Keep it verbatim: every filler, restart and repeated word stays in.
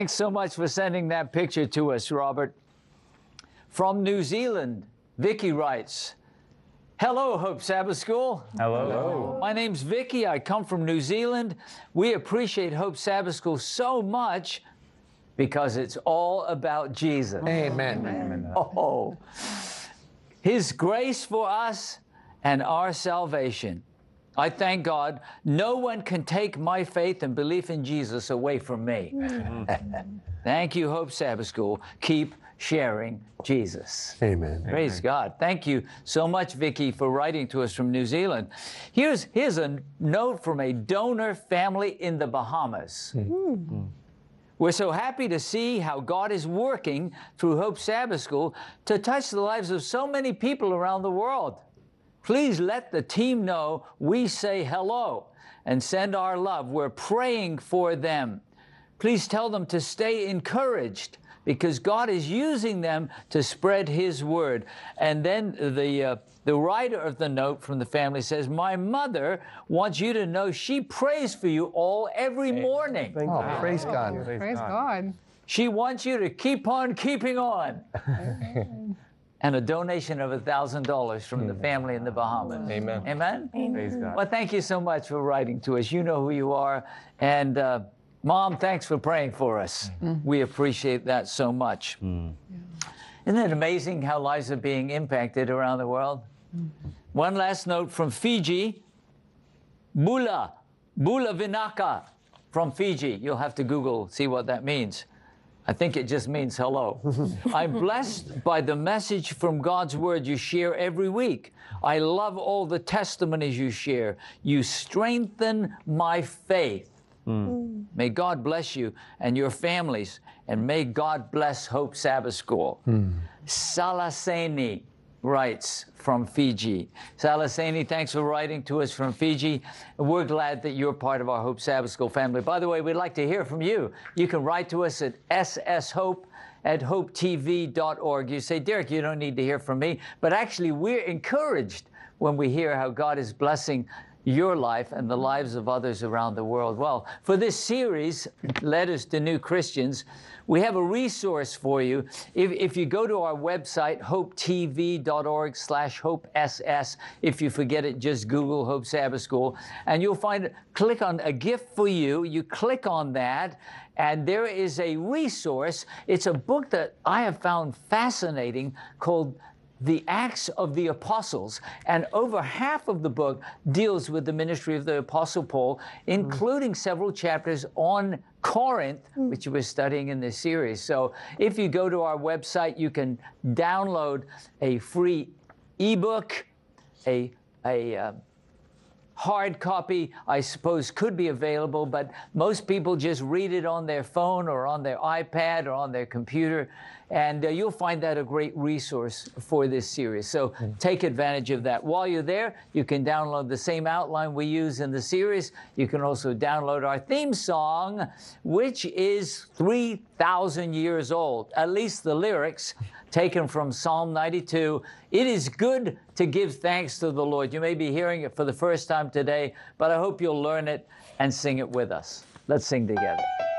Thanks so much for sending that picture to us, Robert. From New Zealand, Vicky writes, hello, Hope Sabbath School. Hello. Hello. My name's Vicky. I come from New Zealand. We appreciate Hope Sabbath School so much because it's all about Jesus. Amen. Amen. Oh, His grace for us and our salvation. I thank God no one can take my faith and belief in Jesus away from me. Thank you, Hope Sabbath School. Keep sharing Jesus. Amen. Praise Amen. God. Thank you so much, Vicky, for writing to us from New Zealand. Here's, here's a note from a donor family in the Bahamas. Mm. We're so happy to see how God is working through Hope Sabbath School to touch the lives of so many people around the world. Please let the team know we say hello and send our love. We're praying for them. Please tell them to stay encouraged because God is using them to spread His word. And then the, uh, the writer of the note from the family says, my mother wants you to know she prays for you all every morning. Oh, God. praise God. Praise, Praise God. She wants you to keep on keeping on. And a donation of one thousand dollars from the family in the Bahamas. Amen. Amen? Praise God. Well, thank you so much for writing to us. You know who you are. And uh, Mom, thanks for praying for us. Mm. We appreciate that so much. Mm. Isn't it amazing how lives are being impacted around the world? Mm-hmm. One last note from Fiji. Bula, Bula Vinaka from Fiji. You'll have to Google, see what that means. I think it just means hello. I'm blessed by the message from God's Word you share every week. I love all the testimonies you share. You strengthen my faith. Mm. May God bless you and your families, and may God bless Hope Sabbath School. Mm. Salaseni writes from Fiji. Salaseni, thanks for writing to us from Fiji. We're glad that you're part of our Hope Sabbath School family. By the way, we'd like to hear from you. You can write to us at s s hope at hope t v dot org. You say, Derek, you don't need to hear from me. But actually, we're encouraged when we hear how God is blessing your life and the lives of others around the world. Well, for this series, Letters to New Christians, we have a resource for you. If, if you go to our website, hope t v dot org slash hope s s, if you forget it, just Google Hope Sabbath School, and you'll find, click on a gift for you. You click on that, and there is a resource. It's a book that I have found fascinating called The Acts of the Apostles, and over half of the book deals with the ministry of the Apostle Paul, including several chapters on Corinth, which we're studying in this series. So if you go to our website, you can download a free ebook, a, a uh, hard copy, I suppose, could be available, but most people just read it on their phone or on their iPad or on their computer, and uh, you'll find that a great resource for this series. So mm. take advantage of that. While you're there, you can download the same outline we use in the series. You can also download our theme song, which is three thousand years old, at least the lyrics, taken from Psalm ninety-two. It is good to give thanks to the Lord. You may be hearing it for the first time today, but I hope you'll learn it and sing it with us. Let's sing together.